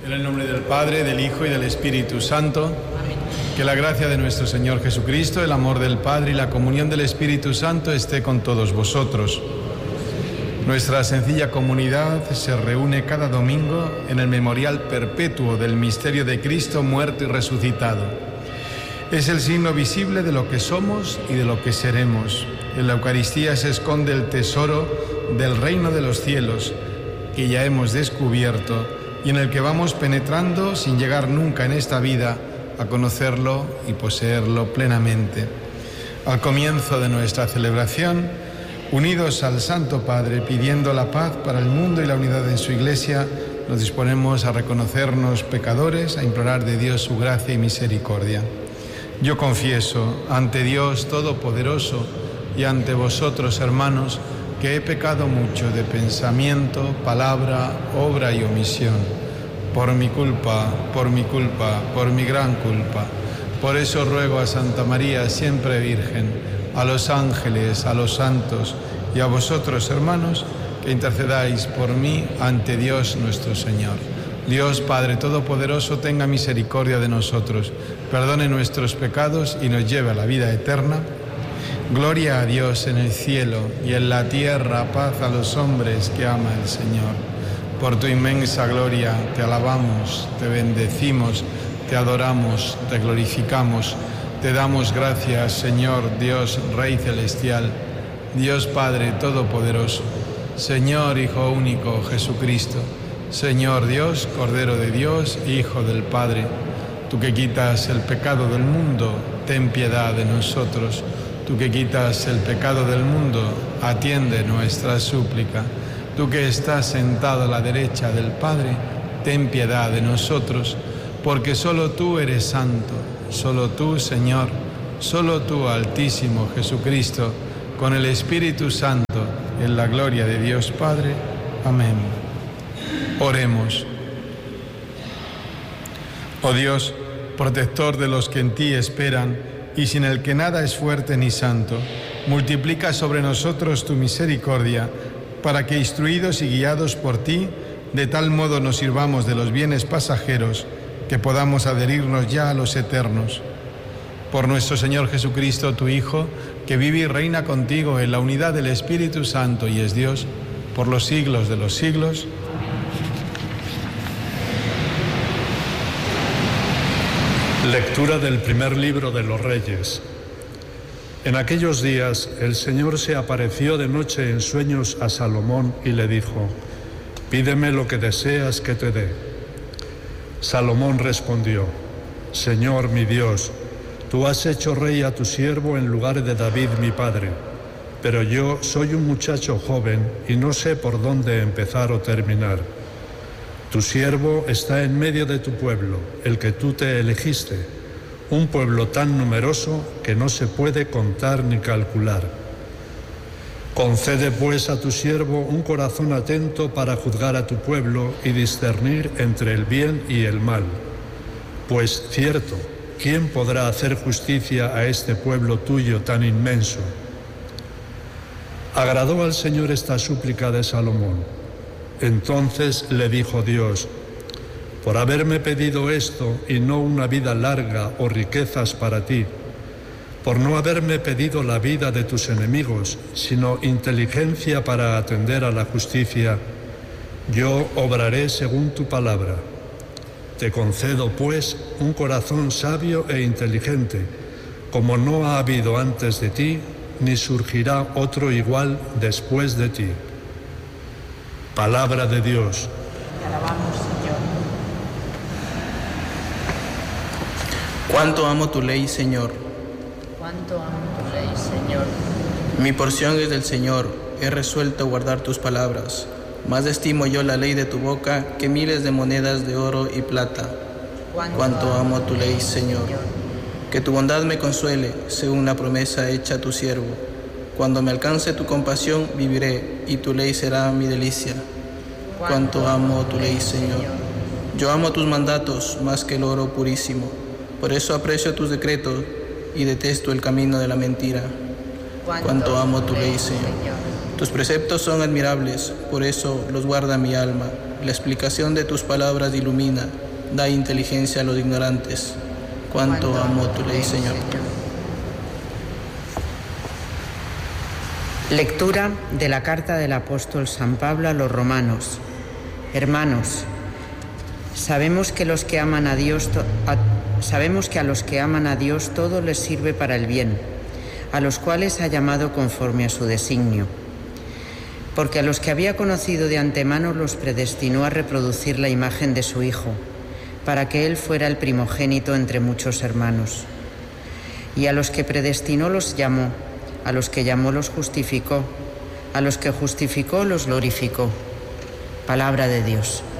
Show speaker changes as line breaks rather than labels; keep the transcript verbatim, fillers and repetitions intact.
En el nombre del Padre, del Hijo y del Espíritu Santo. Amén. Que la gracia de nuestro Señor Jesucristo, el amor del Padre y la comunión del Espíritu Santo esté con todos vosotros. Nuestra sencilla comunidad se reúne cada domingo en el memorial perpetuo del misterio de Cristo muerto y resucitado. Es el signo visible de lo que somos y de lo que seremos. En la Eucaristía se esconde el tesoro del reino de los cielos que ya hemos descubierto y en el que vamos penetrando sin llegar nunca en esta vida a conocerlo y poseerlo plenamente. Al comienzo de nuestra celebración, unidos al Santo Padre, pidiendo la paz para el mundo y la unidad en su Iglesia, nos disponemos a reconocernos pecadores, a implorar de Dios su gracia y misericordia. Yo confieso ante Dios Todopoderoso y ante vosotros, hermanos, que he pecado mucho de pensamiento, palabra, obra y omisión. Por mi culpa, por mi culpa, por mi gran culpa. Por eso ruego a Santa María, siempre Virgen, a los ángeles, a los santos y a vosotros, hermanos, que intercedáis por mí ante Dios nuestro Señor. Dios Padre Todopoderoso, tenga misericordia de nosotros, perdone nuestros pecados y nos lleve a la vida eterna. Gloria a Dios en el cielo y en la tierra, paz a los hombres que ama el Señor. Por tu inmensa gloria te alabamos, te bendecimos, te adoramos, te glorificamos, te damos gracias, Señor Dios, Rey Celestial, Dios Padre Todopoderoso, Señor Hijo único Jesucristo, Señor Dios, Cordero de Dios, Hijo del Padre, tú que quitas el pecado del mundo, ten piedad de nosotros. Tú que quitas el pecado del mundo, atiende nuestra súplica. Tú que estás sentado a la derecha del Padre, ten piedad de nosotros, porque solo tú eres santo, solo tú, Señor, solo tú, Altísimo Jesucristo, con el Espíritu Santo, en la gloria de Dios Padre. Amén. Oremos. Oh Dios, protector de los que en ti esperan, y sin el que nada es fuerte ni santo, multiplica sobre nosotros tu misericordia, para que, instruidos y guiados por ti, de tal modo nos sirvamos de los bienes pasajeros, que podamos adherirnos ya a los eternos. Por nuestro Señor Jesucristo, tu Hijo, que vive y reina contigo en la unidad del Espíritu Santo y es Dios, por los siglos de los siglos.
Lectura del primer libro de los Reyes. En aquellos días el Señor se apareció de noche en sueños a Salomón y le dijo: «Pídeme lo que deseas que te dé». Salomón respondió: «Señor mi Dios, tú has hecho rey a tu siervo en lugar de David mi padre, pero yo soy un muchacho joven y no sé por dónde empezar o terminar. Tu siervo está en medio de tu pueblo, el que tú te elegiste, un pueblo tan numeroso que no se puede contar ni calcular. Concede pues a tu siervo un corazón atento para juzgar a tu pueblo y discernir entre el bien y el mal. Pues cierto, ¿quién podrá hacer justicia a este pueblo tuyo tan inmenso?». Agradó al Señor esta súplica de Salomón. Entonces le dijo Dios: «Por haberme pedido esto y no una vida larga o riquezas para ti, por no haberme pedido la vida de tus enemigos, sino inteligencia para atender a la justicia, yo obraré según tu palabra. Te concedo, pues, un corazón sabio e inteligente, como no ha habido antes de ti, ni surgirá otro igual después de ti». Palabra de Dios.
Te alabamos, Señor.
Cuánto amo tu ley, Señor.
Cuánto amo tu ley, Señor.
Mi porción es del Señor. He resuelto guardar tus palabras. Más estimo yo la ley de tu boca que miles de monedas de oro y plata. Cuánto, Cuánto amo tu ley, Señor. Señor. Que tu bondad me consuele, según la promesa hecha a tu siervo. Cuando me alcance tu compasión, viviré, y tu ley será mi delicia. Cuánto amo tu ley, Señor. Yo amo tus mandatos más que el oro purísimo. Por eso aprecio tus decretos y detesto el camino de la mentira. Cuánto amo tu ley, Señor. Tus preceptos son admirables, por eso los guarda mi alma. La explicación de tus palabras ilumina, da inteligencia a los ignorantes. Cuánto amo tu ley, Señor.
Lectura de la carta del apóstol San Pablo a los romanos. Hermanos, sabemos que los que aman a Dios, a, sabemos que a los que aman a Dios todo les sirve para el bien, a los cuales ha llamado conforme a su designio. Porque a los que había conocido de antemano los predestinó a reproducir la imagen de su Hijo, para que Él fuera el primogénito entre muchos hermanos. Y a los que predestinó los llamó, a los que llamó los justificó, a los que justificó los glorificó. Palabra de Dios.